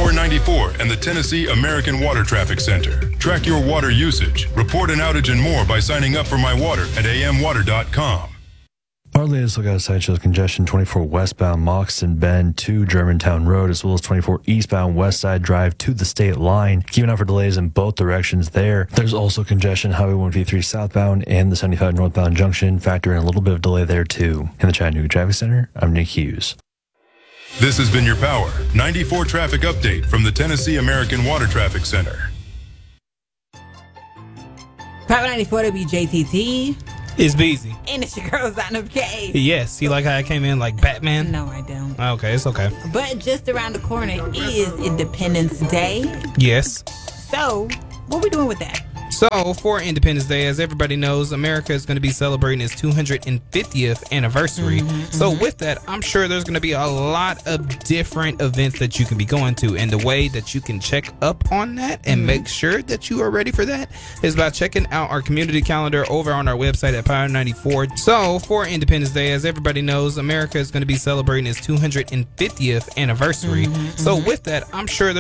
Power 94 and the Tennessee American Water Traffic Center. Track your water usage, report an outage and more by signing up for My Water at amwater.com. Our latest look outside shows congestion 24 westbound Moxon Bend to Germantown Road, as well as 24 eastbound West Side Drive to the state line. Keeping out for delays in both directions there. There's also congestion Highway 153 southbound and the 75 northbound junction. Factor in a little bit of delay there too. In the Chattanooga Traffic Center, I'm Nick Hughes. This has been your Power 94 traffic update from the Tennessee American Water Traffic Center. Power 94 WJTT. It's Beezy. And it's your girl, Zainab K. Yes, you like how I came in like Batman? No, I don't. Okay, it's okay. But just around the corner is Independence Day. Yes. So, what we doing with that? So, for Independence Day, as everybody knows, America is going to be celebrating its 250th anniversary. So, with that, I'm sure there's going to be a lot of different events that you can be going to. And the way that you can check up on that and make sure that you are ready for that is by checking out our community calendar over on our website at Power 94. So, for Independence Day, as everybody knows, America is going to be celebrating its 250th anniversary. So, with that, I'm sure